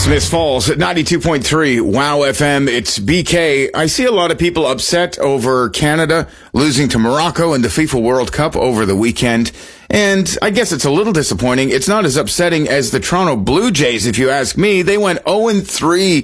Smith Falls at 92.3 Wow FM. It's BK. I see a lot of people upset over Canada losing to Morocco in the FIFA World Cup over the weekend. And I guess it's a little disappointing. It's not as upsetting as the Toronto Blue Jays, if you ask me. They went 0-3